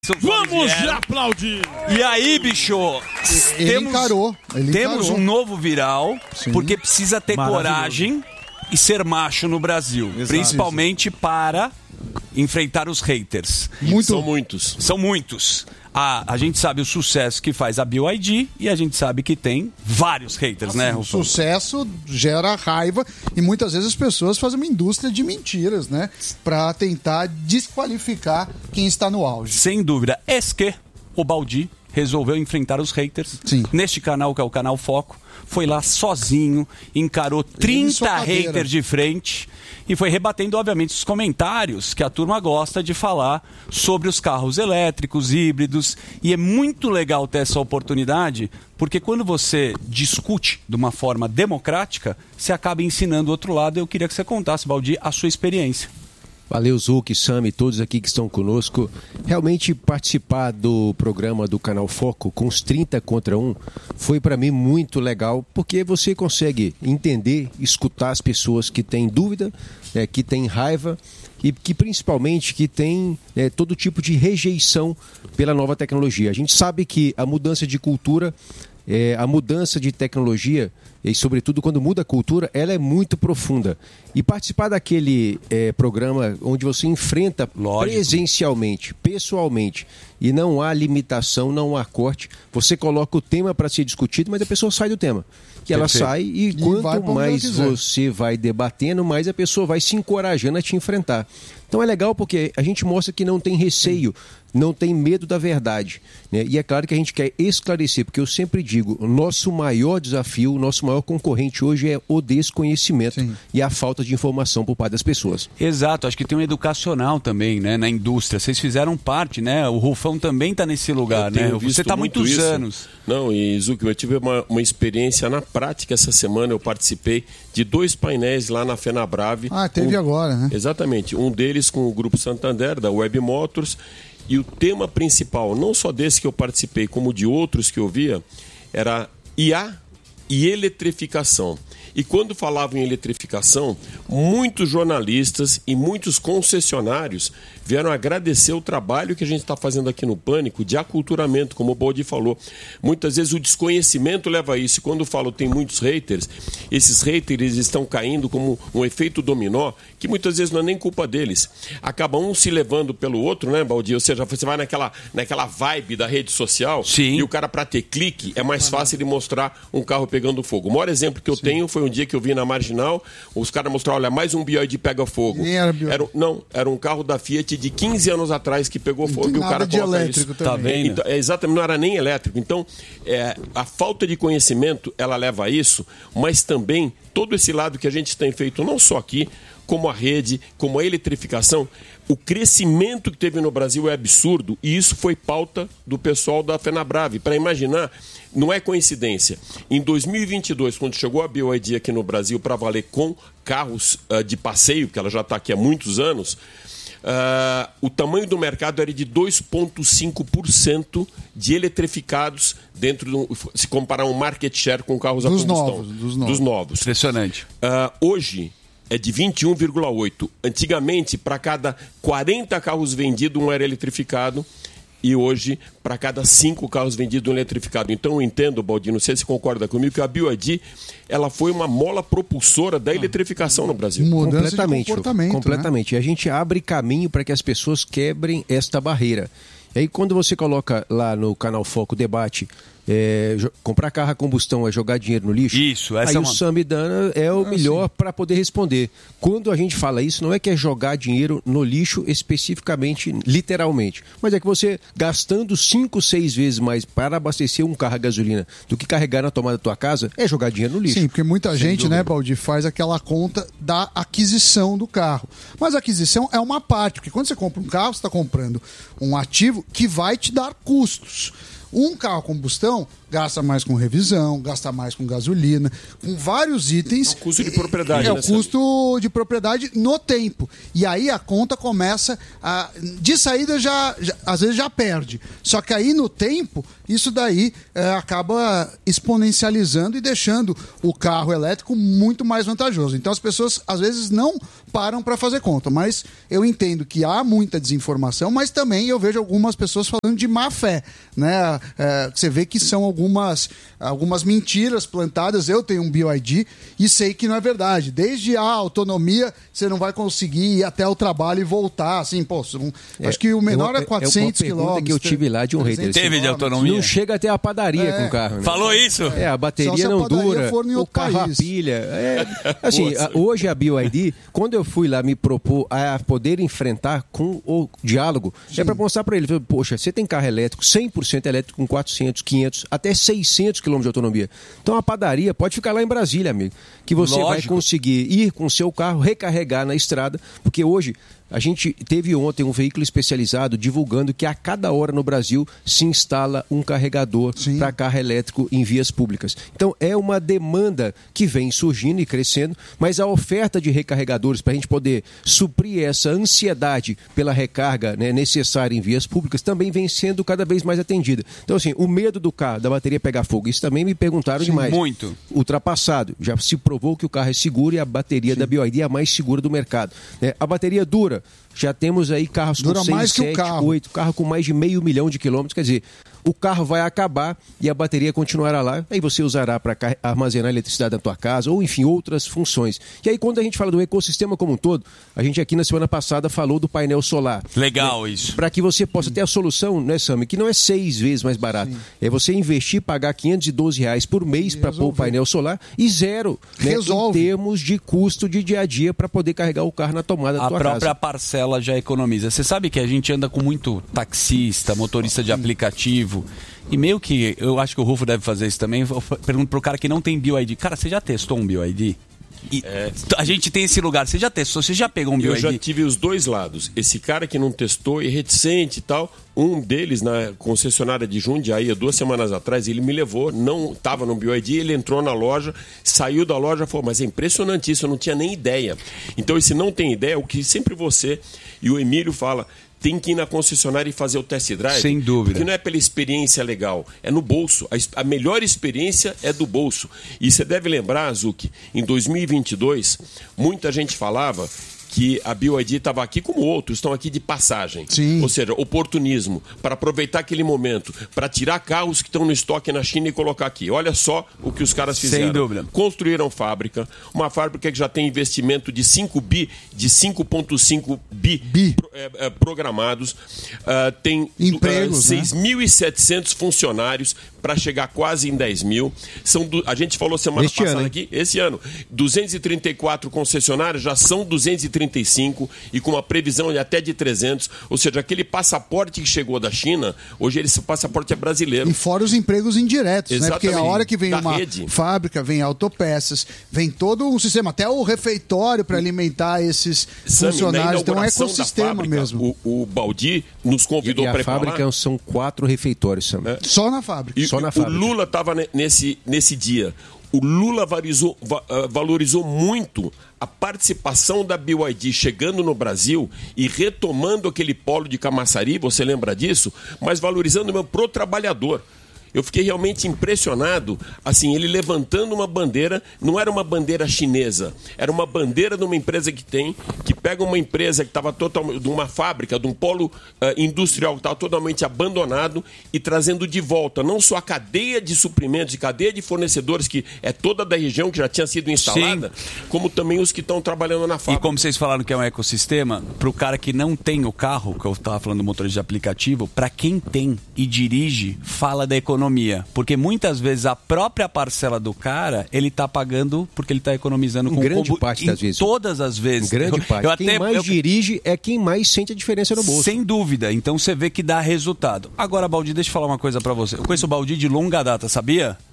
Vamos aplaudir! E aí, bicho? Temos um novo viral, porque precisa ter coragem e ser macho no Brasil. Exato. Principalmente para enfrentar os haters. São muitos. A gente sabe o sucesso que faz a BYD e a gente sabe que tem vários haters, né, Rufão? O sucesso gera raiva e muitas vezes as pessoas fazem uma indústria de mentiras, né? Pra tentar desqualificar quem está no auge. Sem dúvida. Que o Baldi resolveu enfrentar os haters. Sim. Neste canal, que é o Canal Foco, foi lá sozinho, encarou 30 haters de frente e foi rebatendo, obviamente, os comentários que a turma gosta de falar sobre os carros elétricos, híbridos. E é muito legal ter essa oportunidade, porque quando você discute de uma forma democrática, você acaba ensinando o outro lado. Eu queria que você contasse, Baldi, a sua experiência. Valeu, Zuc, Sam e todos aqui que estão conosco. Realmente participar do programa do Canal Foco com os 30 contra 1 foi para mim muito legal, porque você consegue entender, escutar as pessoas que têm dúvida, que têm raiva e que principalmente que têm todo tipo de rejeição pela nova tecnologia. A gente sabe que a mudança de cultura, a mudança de tecnologia, e sobretudo quando muda a cultura, ela é muito profunda. E participar daquele programa onde você enfrenta presencialmente, pessoalmente, e não há limitação, não há corte, você coloca o tema para ser discutido, mas a pessoa sai do tema. Que ela sai e quanto mais você vai debatendo, mais a pessoa vai se encorajando a te enfrentar. Então é legal porque a gente mostra que não tem receio, não tem medo da verdade, né? E é claro que a gente quer esclarecer, porque eu sempre digo, o nosso maior desafio, o nosso maior concorrente hoje é o desconhecimento e a falta de informação por parte das pessoas. Exato, acho que tem um educacional também, né, na indústria. Vocês fizeram parte, né? O Rufão também está nesse lugar, né? Você está há muitos anos. Não, e Zuc, eu tive uma experiência na prática essa semana. Eu participei de 2 painéis lá na FenaBrave. Teve agora, né? Exatamente, um deles com o Grupo Santander, da Web Motors. E o tema principal, não só desse que eu participei, como de outros que eu via, era IA e eletrificação. E quando falavam em eletrificação, muitos jornalistas e muitos concessionários vieram agradecer o trabalho que a gente está fazendo aqui no Pânico de aculturamento, como o Baldi falou. Muitas vezes o desconhecimento leva a isso. E quando eu falo tem muitos haters, esses haters estão caindo como um efeito dominó, que muitas vezes não é nem culpa deles. Acaba um se levando pelo outro, né, Baldi? Ou seja, você vai naquela vibe da rede social. Sim. E o cara, para ter clique, é mais fácil de mostrar um carro pegando fogo. O maior exemplo que eu tenho foi um dia que eu vi na Marginal, os caras mostraram, olha, mais um BYD pega fogo. Era um carro da Fiat de 15 anos atrás que pegou fogo e o cara coloca isso. Tá vendo? Então, exatamente, não era nem elétrico. Então, a falta de conhecimento, ela leva a isso, mas também todo esse lado que a gente tem feito, não só aqui, como a rede, como a eletrificação, o crescimento que teve no Brasil é absurdo e isso foi pauta do pessoal da FenaBrave. Para imaginar, não é coincidência. Em 2022, quando chegou a BYD aqui no Brasil para valer com carros de passeio, que ela já está aqui há muitos anos, o tamanho do mercado era de 2,5% de eletrificados se comparar um market share com carros a combustão. Dos novos. Impressionante. Hoje é de 21,8%. Antigamente, para cada 40 carros vendidos, um era eletrificado. E hoje, para cada 5 carros vendidos, um eletrificado. Então eu entendo, Baldi, não sei se concorda comigo, que a BYD ela foi uma mola propulsora da eletrificação no Brasil. Mudança de comportamento, completamente. Né? E a gente abre caminho para que as pessoas quebrem esta barreira. E aí quando você coloca lá no Canal Foco Debate, comprar carro a combustão é jogar dinheiro no lixo, isso, aí o Samidana é o melhor para poder responder. Quando a gente fala isso, não é que é jogar dinheiro no lixo especificamente, literalmente, mas é que você gastando 5, 6 vezes mais para abastecer um carro a gasolina do que carregar na tomada da tua casa, é jogar dinheiro no lixo. Sim, porque muita gente, né, Baldi, faz aquela conta da aquisição do carro. Mas a aquisição é uma parte, porque quando você compra um carro, você está comprando um ativo que vai te dar custos. Um carro a combustão, Então, gasta mais com revisão, gasta mais com gasolina, com vários itens. É o custo de propriedade. É o custo de propriedade no tempo. E aí a conta começa de saída às vezes já perde. Só que aí no tempo, isso daí acaba exponencializando e deixando o carro elétrico muito mais vantajoso. Então as pessoas às vezes não param para fazer conta, mas eu entendo que há muita desinformação, mas também eu vejo algumas pessoas falando de má fé, né? Você vê que são algumas mentiras plantadas. Eu tenho um BYD e sei que não é verdade. Desde a autonomia, você não vai conseguir ir até o trabalho e voltar, assim, acho que o menor é 400 quilômetros. Que eu tive lá de um hater. Teve de autonomia? Não chega até a padaria com o carro. Né? Falou isso? A bateria não dura, o carro a pilha. Assim, hoje a BYD, quando eu fui lá me propor a poder enfrentar com o diálogo, é para mostrar para ele, poxa, você tem carro elétrico, 100% elétrico com 400, 500, até 600 km de autonomia. Então a padaria pode ficar lá em Brasília, amigo, que você vai conseguir ir com o seu carro, recarregar na estrada, porque hoje a gente teve ontem um veículo especializado divulgando que a cada hora no Brasil se instala um carregador para carro elétrico em vias públicas. Então é uma demanda que vem surgindo e crescendo, mas a oferta de recarregadores para a gente poder suprir essa ansiedade pela recarga, né, necessária em vias públicas também vem sendo cada vez mais atendida. Então assim, o medo do carro, da bateria pegar fogo, isso também me perguntaram demais. Muito. Ultrapassado. Já se provou que o carro é seguro e a bateria da BYD é a mais segura do mercado. Né? A bateria dura. Já temos aí carros com 6, 7, 8, carro com mais de 500 mil de quilômetros. Quer dizer, o carro vai acabar e a bateria continuará lá. Aí você usará para armazenar eletricidade na tua casa ou, enfim, outras funções. E aí, quando a gente fala do ecossistema como um todo, a gente aqui na semana passada falou do painel solar. Legal isso. Para que você possa ter a solução, né, Sami, que não é 6 vezes mais barato. É você investir, pagar R$512 por mês para pôr o painel solar e zero, né, em termos de custo de dia a dia para poder carregar o carro na tomada da tua casa. A própria parcela já economiza. Você sabe que a gente anda com muito taxista, motorista de aplicativo, e meio que, eu acho que o Rufo deve fazer isso também, eu pergunto pro cara que não tem BYD, cara, você já testou um BYD? A gente tem esse lugar, você já testou, você já pegou um BYD? Eu já tive os dois lados, esse cara que não testou e reticente e tal, um deles na concessionária de Jundiaí, 2 semanas atrás, ele me levou, não estava no BYD, ele entrou na loja, saiu da loja e falou, mas é impressionante isso, eu não tinha nem ideia. Então esse não tem ideia, o que sempre você e o Emílio fala, tem que ir na concessionária e fazer o test drive. Sem dúvida. Porque não é pela experiência legal, é no bolso. A melhor experiência é do bolso. E você deve lembrar, Azuki, em 2022, muita gente falava que a BYD estava aqui como outros, estão aqui de passagem. Sim. Ou seja, oportunismo, para aproveitar aquele momento, para tirar carros que estão no estoque na China e colocar aqui. Olha só o que os caras fizeram. Sem dúvida. Construíram fábrica, uma fábrica que já tem investimento de 5 bi, de 5,5 bi. Programados, tem empregos, 6.700 funcionários para chegar quase em 10 mil. A gente falou semana passada aqui, esse ano, 234 concessionários, já são 235 e com uma previsão de até de 300, ou seja, aquele passaporte que chegou da China, hoje esse passaporte é brasileiro. E fora os empregos indiretos, né? Porque a hora que vem uma rede. Fábrica, vem autopeças, vem todo um sistema, até o refeitório para alimentar esses funcionários, então é um ecossistema mesmo. O Baldi nos convidou para ir para lá. A fábrica são 4 refeitórios, Sam. Só na fábrica. Só na fábrica. O Lula estava nesse dia. O Lula valorizou muito a participação da BYD chegando no Brasil e retomando aquele polo de Camaçari, você lembra disso? Mas valorizando mesmo pro trabalhador. Eu fiquei realmente impressionado, assim, ele levantando uma bandeira, não era uma bandeira chinesa, era uma bandeira de uma empresa que pega uma empresa que estava totalmente, de uma fábrica, de um polo industrial que estava totalmente abandonado e trazendo de volta não só a cadeia de suprimentos, e cadeia de fornecedores, que é toda da região que já tinha sido instalada, como também os que estão trabalhando na fábrica. E como vocês falaram que é um ecossistema, para o cara que não tem o carro, que eu estava falando do motorista de aplicativo, para quem tem e dirige, fala da economia. Porque muitas vezes a própria parcela do cara, ele está pagando porque ele está economizando com grande parte das vezes. Todas as vezes. Grande parte. Quem mais dirige é quem mais sente a diferença no bolso. Sem dúvida. Então você vê que dá resultado. Agora, Baldi, deixa eu falar uma coisa para você. Eu conheço o Baldi de longa data, sabia?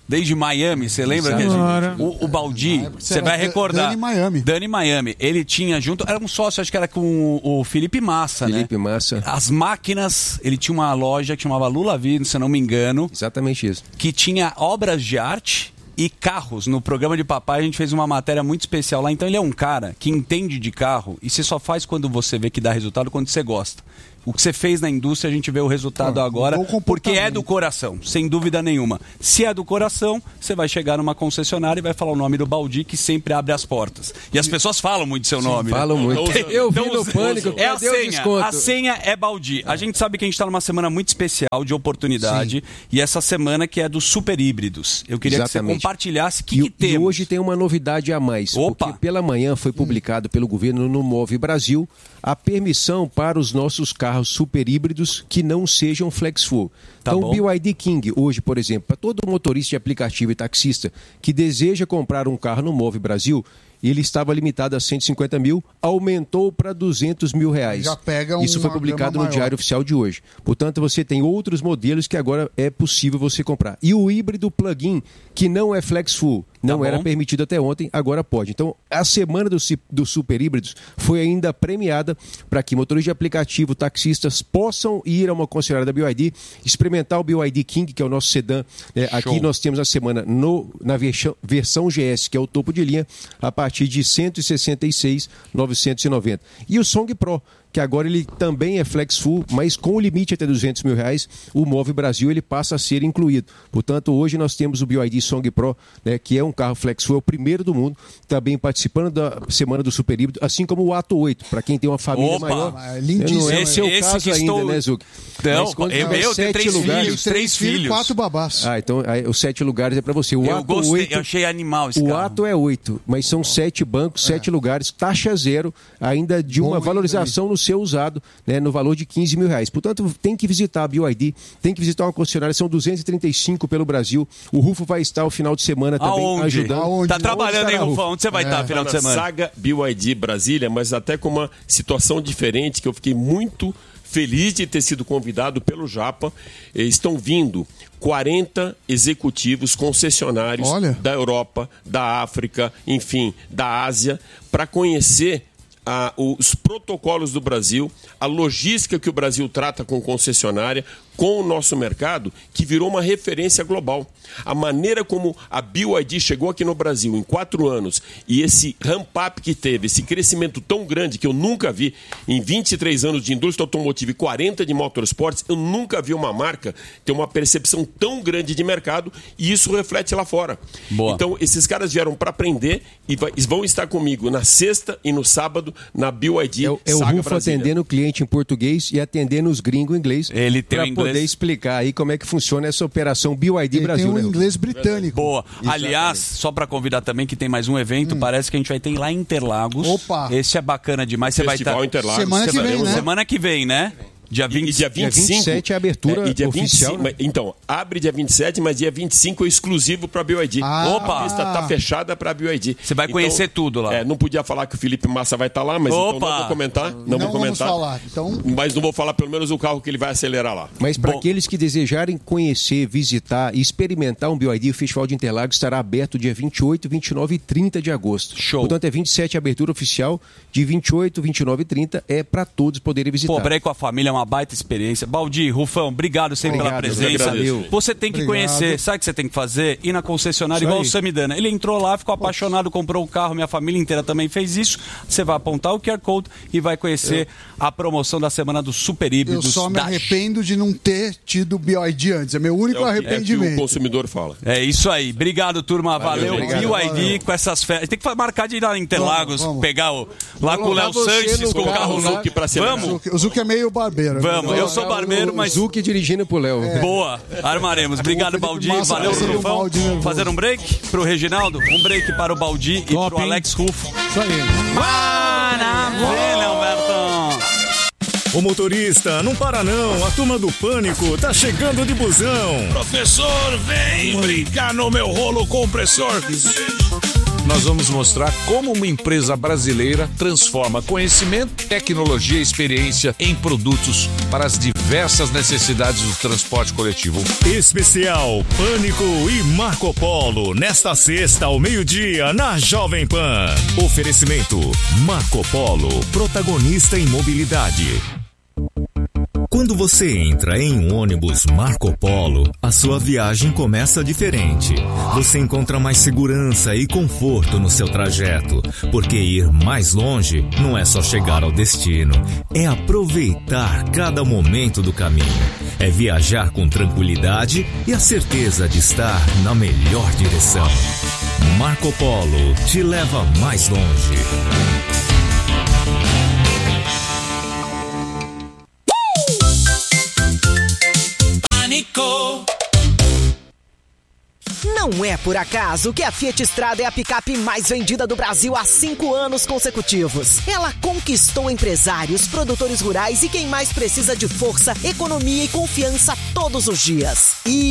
desde Miami, você lembra? O Baldi, você vai recordar. Dani Miami. Ele tinha junto, era um sócio, acho que era com o Felipe Massa, Felipe Massa. As máquinas, ele tinha uma loja que chamava Lula Vida, se eu não me engano. Exatamente isso. Que tinha obras de arte e carros. No programa de papai a gente fez uma matéria muito especial lá. Então ele é um cara que entende de carro e você só faz quando você vê que dá resultado, quando você gosta. O que você fez na indústria, a gente vê o resultado agora, porque é do coração, sem dúvida nenhuma. Se é do coração, você vai chegar numa concessionária e vai falar o nome do Baldi, que sempre abre as portas. E as pessoas falam muito seu nome. Falam muito. Eu vi no Pânico, é a senha. A senha é Baldi. A gente sabe que a gente está numa semana muito especial de oportunidade, e essa semana que é dos super híbridos. Eu queria que você compartilhasse o que temos. E hoje tem uma novidade a mais. Opa! Porque pela manhã foi publicado pelo governo no Move Brasil a permissão para os nossos carros super híbridos que não sejam FlexFull. Então, o BYD King, hoje, por exemplo, para todo motorista de aplicativo e taxista que deseja comprar um carro no Move Brasil, ele estava limitado a 150 mil, aumentou para 200 mil reais. Já pega Isso foi publicado no Diário Oficial de hoje. Portanto, você tem outros modelos que agora é possível você comprar. E o híbrido plug-in, que não é FlexFull, não era permitido até ontem, agora pode. Então, a semana dos super híbridos foi ainda premiada para que motoristas de aplicativo, taxistas, possam ir a uma concessionária da BYD, experimentar o BYD King, que é o nosso sedã. Aqui nós temos a semana na versão GS, que é o topo de linha, a partir de 166.990. E o Song Pro, que agora ele também é FlexFull, mas com o limite até 200 mil reais, o Move Brasil ele passa a ser incluído. Portanto, hoje nós temos o BYD Song Pro, que é um carro FlexFull, é o primeiro do mundo, também participando da semana do super híbrido, assim como o Ato 8, para quem tem uma família maior. Lindíssimo. Não é o seu caso ainda, né, Zuc? Não, eu tenho 3 filhos. 4 babás. Então os 7 lugares é para você. Eu gostei, eu achei animal esse carro. O Ato é 8, mas são 7 bancos, 7 lugares, taxa zero, ainda de uma valorização no seu usado, no valor de 15 mil reais. Portanto, tem que visitar a BYD, tem que visitar uma concessionária, são 235 pelo Brasil. O Rufo vai estar o final de semana também ajudando. Tá trabalhando, hein, Rufo? Onde você vai estar no final de semana? Saga BYD Brasília, mas até com uma situação diferente, que eu fiquei muito feliz de ter sido convidado pelo Japa. Estão vindo 40 executivos concessionários da Europa, da África, enfim, da Ásia, para conhecer os protocolos do Brasil, a logística que o Brasil trata com concessionária, com o nosso mercado, que virou uma referência global. A maneira como a BYD chegou aqui no Brasil em 4 anos e esse ramp-up que teve, esse crescimento tão grande que eu nunca vi em 23 anos de indústria automotiva e 40 de motorsports, eu nunca vi uma marca ter uma percepção tão grande de mercado, e isso reflete lá fora. Boa. Então, esses caras vieram para aprender e vão estar comigo na sexta e no sábado na BYD Saga o Rufo Brasília. Atendendo o cliente em português e atendendo os gringos em inglês. Ele tem poder explicar aí como é que funciona essa operação BYD Brasil. Tem um inglês britânico. Boa. Exatamente. Aliás, só para convidar também que tem mais um evento, parece que a gente vai ter lá em Interlagos. Opa! Esse é bacana demais. Você vai estar Interlagos. Semana que vem, né? Dia 25, dia 27 é a abertura dia oficial. 25, então, abre dia 27, mas dia 25 é exclusivo para a BYD. Opa! A pista está fechada para a BYD. Você vai conhecer tudo lá. Não podia falar que o Felipe Massa vai estar lá, mas então não vou comentar. Não vou comentar. Falar, então... Mas não vou falar pelo menos o carro que ele vai acelerar lá. Mas para aqueles que desejarem conhecer, visitar e experimentar um BYD, o Festival de Interlagos estará aberto dia 28, 29 e 30 de agosto. Show. Portanto, é 27 a abertura oficial, de 28, 29 e 30 é para todos poderem visitar. Pô, peraí, com a família é uma baita experiência. Baldi, Rufão, obrigado sempre pela presença. Você tem que conhecer, sabe o que você tem que fazer? Ir na concessionária igual o Samidana. Ele entrou lá, ficou apaixonado, comprou o carro, minha família inteira também fez isso. Você vai apontar o QR Code e vai conhecer a promoção da semana dos super híbridos. Eu só me arrependo de não ter tido BYD antes. É meu único arrependimento. É o que o consumidor fala. É isso aí. Obrigado, turma. Valeu. BYD com essas férias. Tem que marcar de ir lá em Interlagos, pegar lá com o Léo Sanches, com o carro novo. Vamos. O Zuc é meio barbeiro. Vamos. Eu sou barbeiro, mas... Zuc dirigindo pro Léo. Boa, armaremos. Obrigado, Baldi. Valeu, Rufão. Fazer um break pro Reginaldo, um break para o Baldi e pro Alex Rufo. Isso aí. Maravilha, Humberto. O motorista, não para não, a turma do Pânico tá chegando de busão. Professor, vem brincar no meu rolo compressor. nós vamos mostrar como uma empresa brasileira transforma conhecimento, tecnologia e experiência em produtos para as diversas necessidades do transporte coletivo. Especial Pânico e Marco Polo, nesta sexta ao meio-dia na Jovem Pan. Oferecimento Marco Polo, protagonista em mobilidade. Quando você entra em um ônibus Marco Polo, a sua viagem começa diferente. Você encontra mais segurança e conforto no seu trajeto, porque ir mais longe não é só chegar ao destino, é aproveitar cada momento do caminho. É viajar com tranquilidade e a certeza de estar na melhor direção. Marco Polo te leva mais longe. Não é por acaso que a Fiat Strada é a picape mais vendida do Brasil há 5 anos consecutivos. Ela conquistou empresários, produtores rurais e quem mais precisa de força, economia e confiança todos os dias. E